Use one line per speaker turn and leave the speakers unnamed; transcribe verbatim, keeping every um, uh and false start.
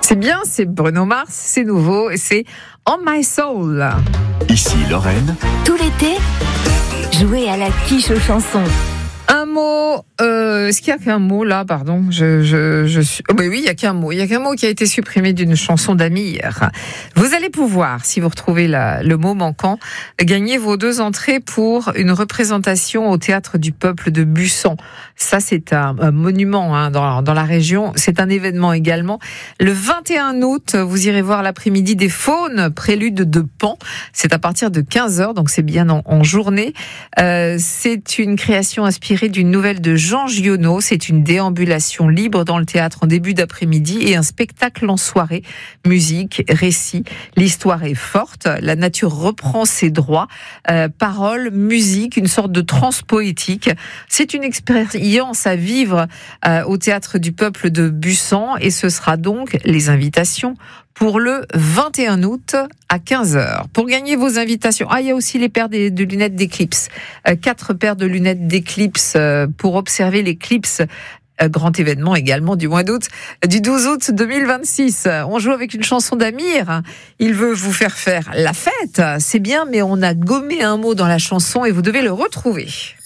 C'est bien, c'est Bruno Mars, c'est nouveau et c'est On My Soul.
Ici Lorraine.
Tout l'été, jouez à la quiche aux chansons.
Un mot, euh, est-ce qu'il n'y a qu'un mot là, pardon je, je, je suis... Oh, ben oui, il n'y a qu'un mot. Il n'y a qu'un mot qui a été supprimé d'une chanson d'Amir. Vous allez pouvoir, si vous retrouvez la, le mot manquant, gagner vos deux entrées pour une représentation au Théâtre du Peuple de Busson. Ça, c'est un, un monument hein, dans, dans la région. C'est un événement également. Le vingt et un août, vous irez voir l'après-midi des Faunes, prélude de Pan. C'est à partir de quinze heures, donc c'est bien en, en journée. Euh, c'est une création inspirée d'une nouvelle de Jean Giono. C'est une déambulation libre dans le théâtre en début d'après-midi et un spectacle en soirée. Musique, récit, l'histoire est forte, la nature reprend ses droits. Euh, paroles, musique, une sorte de transe poétique. C'est une expérience à vivre euh, au Théâtre du Peuple de Busson et ce sera donc les invitations pour le vingt et un août à quinze heures. Pour gagner vos invitations, ah, il y a aussi les paires de, de lunettes d'éclipse. Euh, quatre paires de lunettes d'éclipse euh, pour observer l'éclipse. Euh, grand événement également du mois d'août, du douze août deux mille vingt-six. On joue avec une chanson d'Amir. Il veut vous faire faire la fête. C'est bien, mais on a gommé un mot dans la chanson et vous devez le retrouver.